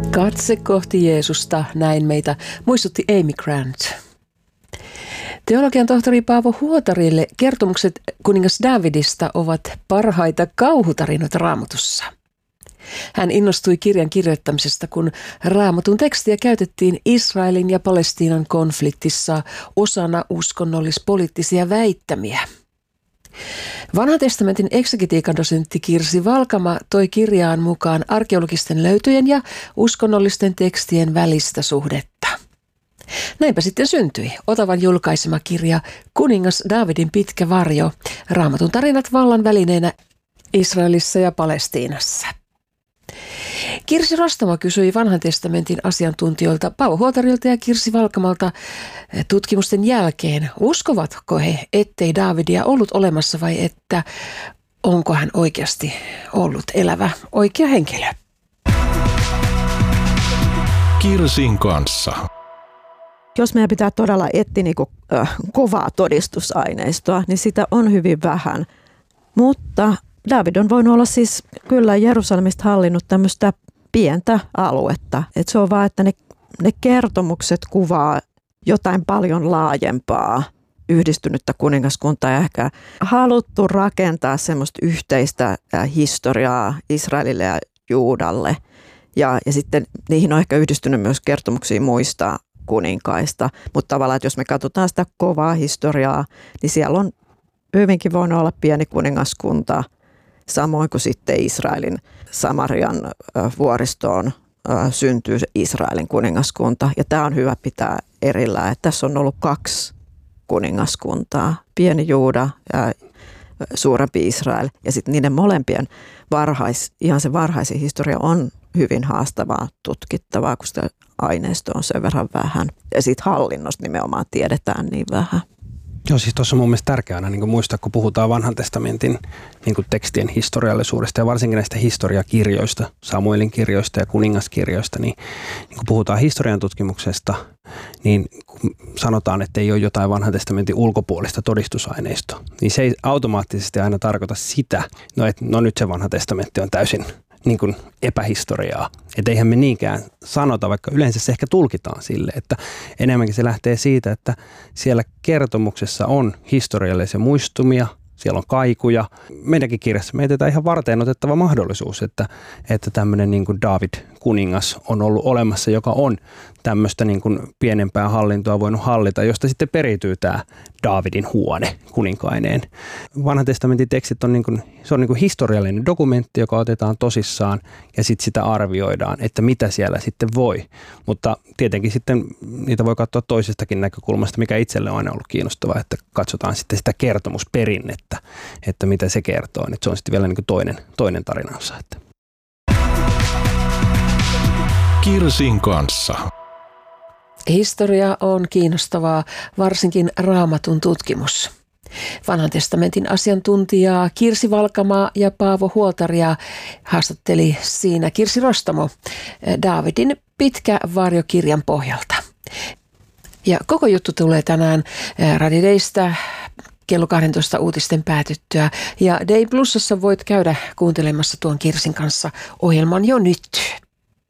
Katse kohti Jeesusta, näin meitä muistutti Amy Grant. Teologian tohtori Paavo Huotarille kertomukset kuningas Daavidista ovat parhaita kauhutarinoita Raamatussa. Hän innostui kirjan kirjoittamisesta, kun Raamatun tekstiä käytettiin Israelin ja Palestiinan konfliktissa osana uskonnollis-poliittisia väittämiä. Vanhan testamentin eksegetiikan dosentti Kirsi Valkama toi kirjaan mukaan arkeologisten löytöjen ja uskonnollisten tekstien välistä suhdetta. Näinpä sitten syntyi Otavan julkaisema kirja Kuningas Daavidin pitkä varjo, Raamatun tarinat vallan välineenä Israelissa ja Palestiinassa. Kirsi Rostamo kysyi vanhan testamentin asiantuntijoilta Paavo Huotarilta ja Kirsi Valkamalta tutkimusten jälkeen, uskovatko he, ettei Daavidia ollut olemassa vai että onko hän oikeasti ollut elävä oikea henkilö. Kirsin kanssa. Jos meidän pitää todella etsiä kovaa todistusaineistoa, niin sitä on hyvin vähän. Mutta Daavid on voinut olla siis kyllä Jerusalemista hallinnut tämmöistä pientä aluetta. Et se on vaan, että ne kertomukset kuvaa jotain paljon laajempaa yhdistynyttä kuningaskuntaa ja ehkä haluttu rakentaa semmoista yhteistä historiaa Israelille ja Juudalle. Ja sitten niihin on ehkä yhdistynyt myös kertomuksia muista kuninkaista, mutta tavallaan, että jos me katsotaan sitä kovaa historiaa, niin siellä on hyvinkin voinut olla pieni kuningaskunta, samoin kuin sitten Israelin Samarian vuoristoon syntyy Israelin kuningaskunta. Ja tämä on hyvä pitää erillään, että tässä on ollut 2 kuningaskuntaa, pieni Juuda ja suurempi Israel. Ja sitten niiden molempien ihan se varhaisin historia on hyvin haastavaa tutkittavaa, kun sitä aineistoa on sen verran vähän. Ja siitä hallinnosta nimenomaan tiedetään niin vähän. Joo, siis tuossa on mun mielestä tärkeää aina niin muistaa, kun puhutaan vanhan testamentin tekstien historiallisuudesta ja varsinkin näistä historiakirjoista, Samuelin kirjoista ja kuningaskirjoista, niin kun puhutaan historian tutkimuksesta, niin kun sanotaan, että ei ole jotain vanhan testamentin ulkopuolista todistusaineistoa, niin se ei automaattisesti aina tarkoita sitä, että nyt se vanha testamentti on täysin niin kuin epähistoriaa. Että eihän me niinkään sanota, vaikka yleensä se ehkä tulkitaan sille, että enemmänkin se lähtee siitä, että siellä kertomuksessa on historiallisia muistumia, siellä on kaikuja. Meidänkin kirjassa me jätetään ihan varteen otettava mahdollisuus, että tämmöinen niin kuin Daavid kuningas on ollut olemassa, joka on tämmöistä niin kuin pienempää hallintoa voinut hallita, josta sitten periytyy tämä Daavidin huone kuninkaineen. Vanhan testamentin tekstit on, se on niin kuin historiallinen dokumentti, joka otetaan tosissaan ja sitten sitä arvioidaan, että mitä siellä sitten voi. Mutta tietenkin sitten niitä voi katsoa toisestakin näkökulmasta, mikä itselle on aina ollut kiinnostavaa, että katsotaan sitten sitä kertomusperinnettä, että mitä se kertoo. Että se on sitten vielä niin kuin toinen tarinansa. Kirsin kanssa. Historia on kiinnostavaa, varsinkin Raamatun tutkimus. Vanhan testamentin asiantuntijaa Kirsi Valkamaa ja Paavo Huotaria haastatteli siinä Kirsi Rostamo Daavidin pitkä varjokirjan pohjalta. Ja koko juttu tulee tänään Radio Daystä kello 12 uutisten päätyttyä. Ja Day Plusassa voit käydä kuuntelemassa tuon Kirsin kanssa ohjelman jo nyt.